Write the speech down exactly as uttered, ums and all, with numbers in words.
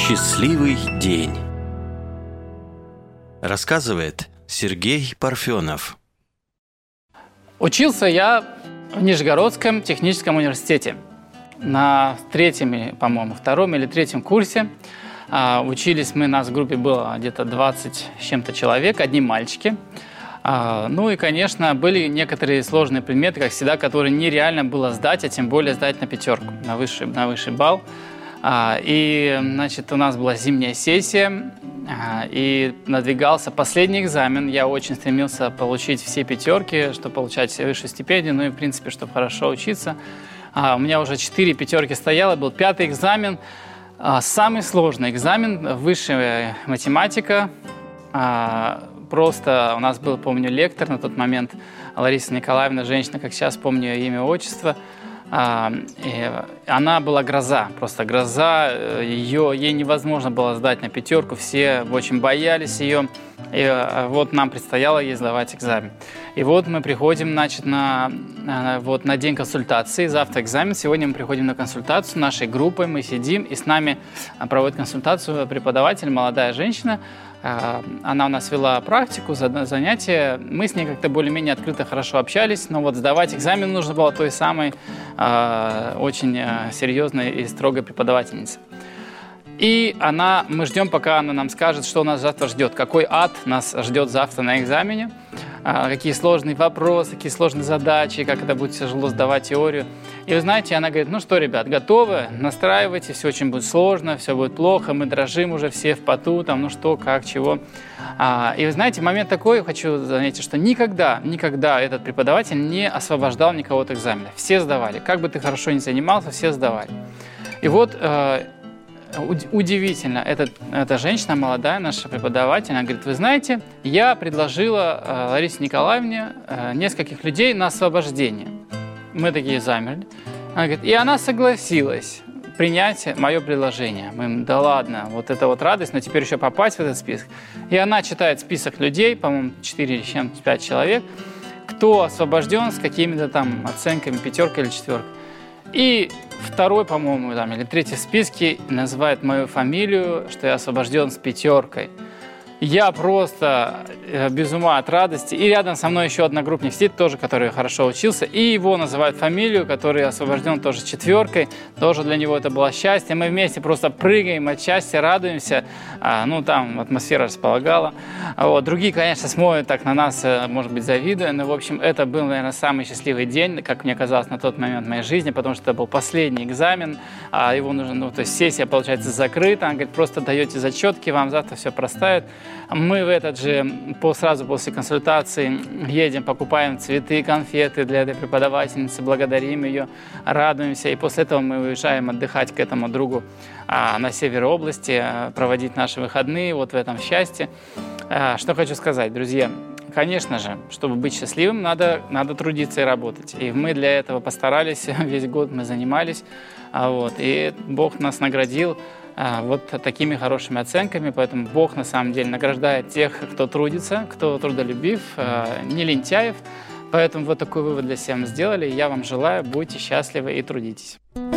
Счастливый день. Рассказывает Сергей Парфенов. Учился я в Нижегородском техническом университете. На третьем, по-моему, втором или третьем курсе а, учились мы, нас в группе было где-то двадцать с чем-то человек, одни мальчики. А, ну и, конечно, были некоторые сложные предметы, как всегда, которые нереально было сдать, а тем более сдать на пятерку, на высший, на высший балл. А, и, значит, у нас была зимняя сессия, а, и надвигался последний экзамен. Я очень стремился получить все пятерки, чтобы получать высшую стипендию, ну и, в принципе, чтобы хорошо учиться. А, у меня уже четыре пятерки стояло, был пятый экзамен. А, самый сложный экзамен, высшая математика. А, просто у нас был, помню, лектор на тот момент, Лариса Николаевна, женщина, как сейчас помню ее имя, отчество. А, она была гроза, просто гроза, ее, ей невозможно было сдать на пятерку, все очень боялись ее, и вот нам предстояло ей сдавать экзамен. И вот мы приходим, значит, на, вот, на день консультации, завтра экзамен, сегодня мы приходим на консультацию нашей группой, мы сидим, и с нами проводит консультацию преподаватель, молодая женщина. Она у нас вела практику, занятия. Мы с ней как-то более-менее открыто, хорошо общались, но вот сдавать экзамен нужно было той самой э, очень серьезной и строгой преподавательнице. И она, мы ждем, пока она нам скажет, что нас завтра ждет, какой ад нас ждет завтра на экзамене, э, какие сложные вопросы, какие сложные задачи, как это будет тяжело сдавать теорию. И вы знаете, она говорит: ну что, ребят, готовы? Настраивайтесь, все очень будет сложно, все будет плохо, мы дрожим уже все в поту, там, ну что, как, чего. А, и вы знаете, момент такой, хочу заметить, что никогда, никогда этот преподаватель не освобождал никого от экзамена. Все сдавали. Как бы ты хорошо ни занимался, все сдавали. И вот э, удивительно, этот, эта женщина, молодая наша преподаватель, она говорит: вы знаете, я предложила э, Ларисе Николаевне э, нескольких людей на освобождение. Мы такие замерли. Она говорит, и она согласилась принять мое предложение. Мы говорим: да ладно, вот это вот радость, но теперь еще попасть в этот список. И она читает список людей, по-моему, четыре или пять человек, кто освобожден с какими-то там оценками, пятерка или четверка. И второй, по-моему, там, или третий в списке называет мою фамилию, что я освобожден с пятеркой. Я просто без ума от радости. И рядом со мной еще одногруппник сидит, тоже, который хорошо учился. И его называют фамилию, который освобожден тоже четверкой. Тоже для него это было счастье. Мы вместе просто прыгаем от счастья, радуемся. А, ну, там атмосфера располагала. Вот. Другие, конечно, смотрят так на нас, может быть, завидуя. Но, в общем, это был, наверное, самый счастливый день, как мне казалось, на тот момент в моей жизни, потому что это был последний экзамен. А его нужно, ну, то есть сессия, получается, закрыта. Он говорит: просто даете зачетки, вам завтра все проставят. Мы в этот же, сразу после консультации едем, покупаем цветы, конфеты для этой преподавательницы, благодарим ее, радуемся. И после этого мы уезжаем отдыхать к этому другу а, на север области, а, проводить наши выходные вот в этом счастье. А, что хочу сказать, друзья. Конечно же, чтобы быть счастливым, надо, надо трудиться и работать. И мы для этого постарались, весь год мы занимались. А, вот, и Бог нас наградил вот такими хорошими оценками, поэтому Бог на самом деле награждает тех, кто трудится, кто трудолюбив, не лентяев. Поэтому вот такой вывод для себя мы сделали. Я вам желаю, будьте счастливы и трудитесь.